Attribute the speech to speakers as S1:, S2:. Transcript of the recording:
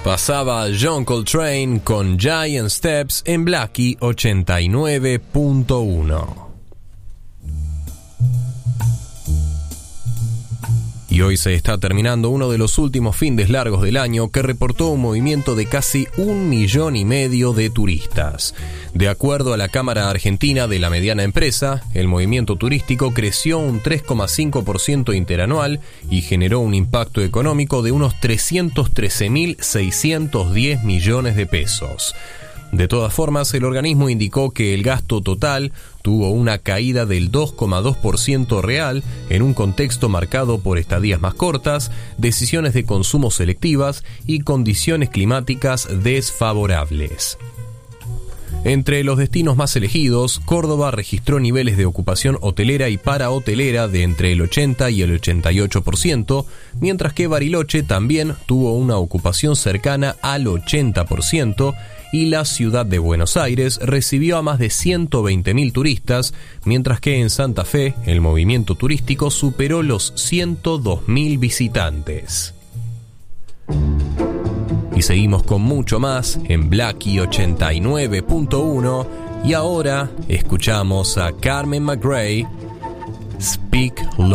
S1: Pasaba John Coltrane con Giant Steps en Blackie 89.1. Y hoy se está terminando uno de los últimos fines largos del año que reportó un movimiento de casi 1,5 millones de turistas. De acuerdo a la Cámara Argentina de la Mediana Empresa, el movimiento turístico creció un 3,5% interanual y generó un impacto económico de unos 313.610 millones de pesos. De todas formas, el organismo indicó que el gasto total tuvo una caída del 2,2% real en un contexto marcado por estadías más cortas, decisiones de consumo selectivas y condiciones climáticas desfavorables. Entre los destinos más elegidos, Córdoba registró niveles de ocupación hotelera y parahotelera de entre el 80 y el 88%, mientras que Bariloche también tuvo una ocupación cercana al 80%, y la ciudad de Buenos Aires recibió a más de 120.000 turistas, mientras que en Santa Fe el movimiento turístico superó los 102.000 visitantes. Y seguimos con mucho más en Blackie 89.1 y ahora escuchamos a Carmen McRae, Speak Love.